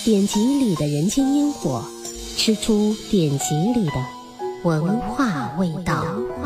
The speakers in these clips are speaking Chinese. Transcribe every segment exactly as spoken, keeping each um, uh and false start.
典籍里的人间烟火，吃出典籍里的文化味道。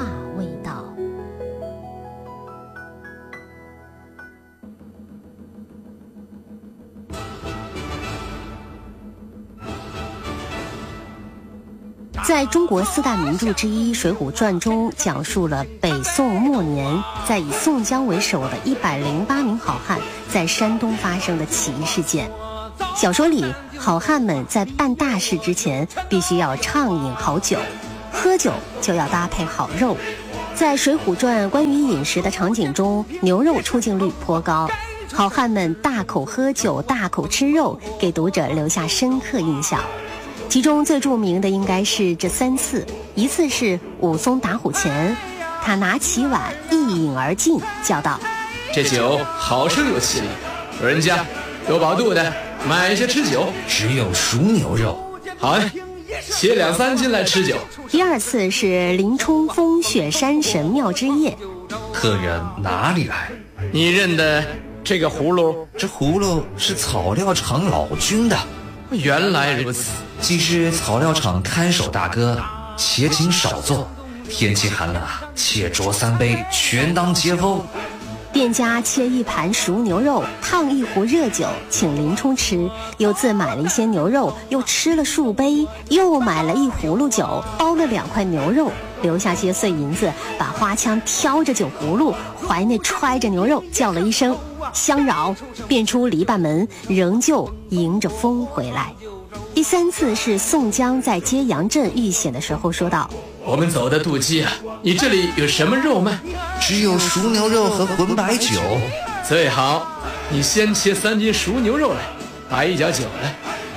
在中国四大名著之一《水浒传》中，讲述了北宋末年在以宋江为首的一百零八名好汉在山东发生的起义事件。小说里，好汉们在办大事之前必须要畅饮好酒，喝酒就要搭配好肉。在《水浒传》关于饮食的场景中，牛肉出镜率颇高，好汉们大口喝酒、大口吃肉，给读者留下深刻印象。其中最著名的应该是这三次，一次是武松打虎前，他拿起碗一饮而尽，叫道： 这酒好生有气力，老人家有饱肚的买些吃酒， 只有熟牛肉。 好嘞，切两三斤来吃酒。 第二次是林冲封雪山神庙之夜， 客人哪里来？ 你认得这个葫芦？ 这葫芦是草料场老君的。 原来如此， 既是草料场看守大哥，且请少坐，天气寒冷啊，且酌三杯，全当接风。 店家切一盘熟牛肉，烫一壶热酒，请林冲吃，又自买了一些牛肉，又吃了数杯，又买了一葫芦酒，包了两块牛肉，留下些碎银子，把花枪挑着酒葫芦，怀内揣着牛肉，叫了一声相扰，便出篱笆门，仍旧迎着风回来。第三次是宋江在揭阳镇遇险的时候说道： 我们走的渡鸡啊，你这里有什么肉卖？ 只有熟牛肉和浑白酒。 最好你先切三斤熟牛肉来，打一脚酒来。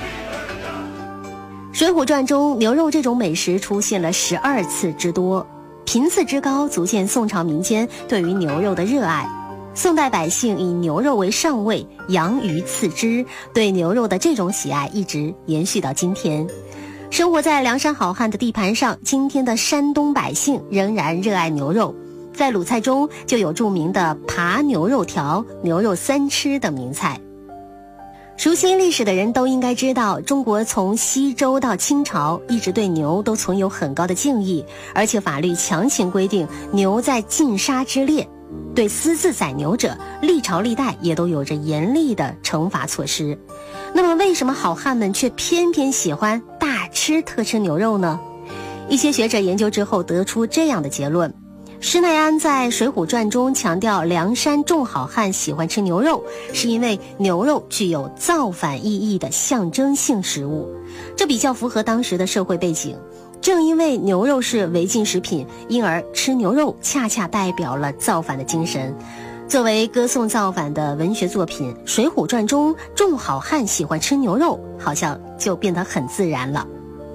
水浒传中牛肉这种美食出现了十二次之多，频次之高足见宋朝民间对于牛肉的热爱。宋代百姓以牛肉为上位，羊鱼次之，对牛肉的这种喜爱一直延续到今天。生活在梁山好汉的地盘上，今天的山东百姓仍然热爱牛肉，在鲁菜中就有著名的扒牛肉条、牛肉三吃等名菜。熟悉历史的人都应该知道，中国从西周到清朝一直对牛都存有很高的敬意，而且法律强行规定牛在禁杀之列，对私自宰牛者，历朝历代也都有着严厉的惩罚措施。那么为什么好汉们却偏偏喜欢大吃特吃牛肉呢？一些学者研究之后得出这样的结论：施耐庵在《水浒传》中强调梁山众好汉喜欢吃牛肉，是因为牛肉具有造反意义的象征性食物，这比较符合当时的社会背景。正因为牛肉是违禁食品，因而吃牛肉恰恰代表了造反的精神。作为歌颂造反的文学作品，《水浒传》中众好汉喜欢吃牛肉，好像就变得很自然了。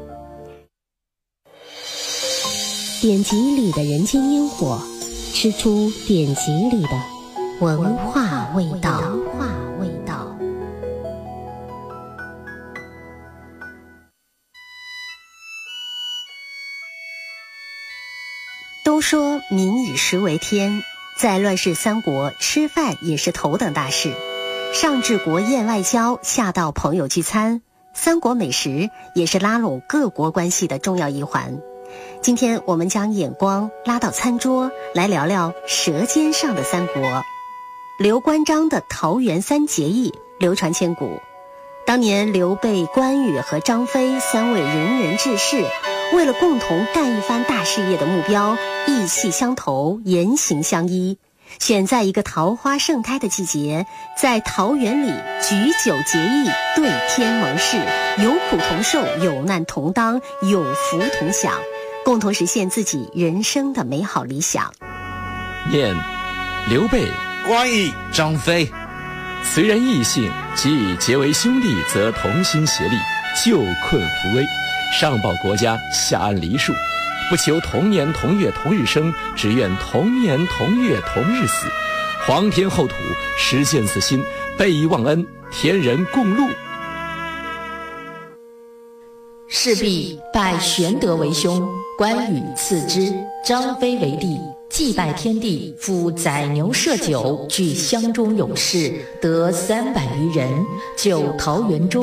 典籍里的人间烟火，吃出典籍里的文化味道。都说民以食为天，在乱世三国，吃饭也是头等大事。上至国宴外交，下到朋友聚餐，三国美食也是拉拢各国关系的重要一环。今天我们将眼光拉到餐桌，来聊聊舌尖上的三国。刘关张的桃园三结义流传千古。当年刘备、关羽和张飞三位仁人志士，为了共同干一番大事业的目标，意气相投，言行相依，选在一个桃花盛开的季节，在桃园里举酒结义，对天盟誓，有苦同受，有难同当，有福同享，共同实现自己人生的美好理想。 念刘备、 关羽、张飞， 虽然异姓，既结为兄弟，则同心协力，救困扶危，上报国家，下安黎庶，不求同年同月同日生，只愿同年同月同日死。皇天厚土，实现此心，备以忘恩，天人共戮。 势必拜玄德为兄，关羽次之，张飞为弟，祭拜天地，夫宰牛设酒，聚乡中勇士，得三百余人，就桃园中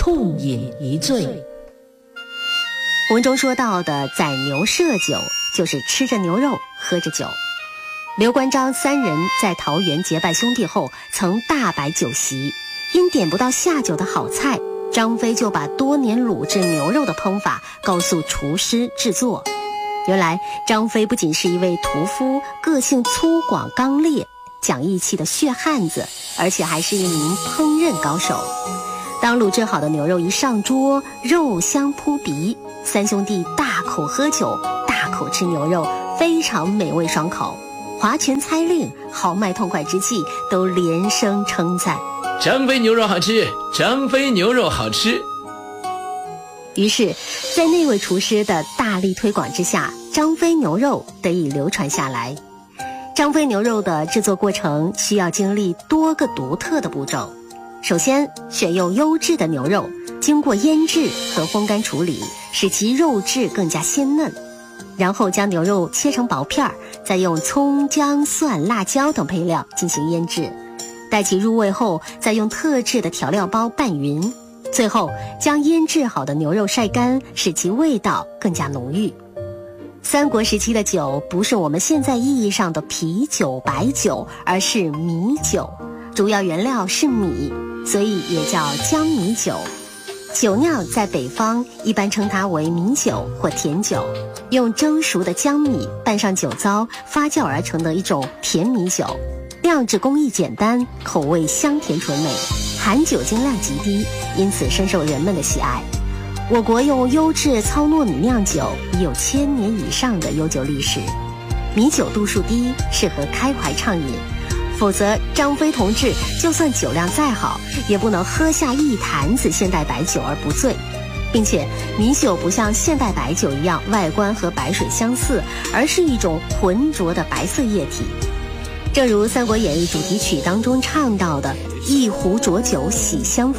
痛饮一醉。 文中说到的宰牛射酒，就是吃着牛肉喝着酒。刘关张三人在桃园结拜兄弟后，曾大摆酒席，因点不到下酒的好菜，张飞就把多年卤制牛肉的烹法告诉厨师制作。原来张飞不仅是一位屠夫，个性粗犷刚烈，讲义气的血汉子，而且还是一名烹饪高手。当卤制好的牛肉一上桌，肉香扑鼻，三兄弟大口喝酒，大口吃牛肉，非常美味爽口。华拳猜令，豪迈痛快之际，都连声称赞： 张飞牛肉好吃，张飞牛肉好吃。 于是在那位厨师的大力推广之下，张飞牛肉得以流传下来。张飞牛肉的制作过程需要经历多个独特的步骤。首先，选用优质的牛肉，经过腌制和风干处理，使其肉质更加鲜嫩。然后将牛肉切成薄片，再用葱、姜、蒜、辣椒等配料进行腌制，待其入味后，再用特制的调料包拌匀，最后将腌制好的牛肉晒干，使其味道更加浓郁。三国时期的酒不是我们现在意义上的啤酒、白酒，而是米酒，主要原料是米，所以也叫江米酒。酒酿在北方一般称它为米酒或甜酒，用蒸熟的江米拌上酒糟发酵而成的一种甜米酒，酿制工艺简单，口味香甜纯美，含酒精量极低，因此深受人们的喜爱。我国用优质糙糯米酿酒已有千年以上的悠久历史。米酒度数低，适合开怀畅饮，否则张飞同志就算酒量再好，也不能喝下一坛子现代白酒而不醉。并且米酒不像现代白酒一样外观和白水相似，而是一种浑浊的白色液体。正如《三国演义》主题曲当中唱到的：一壶浊酒喜相逢。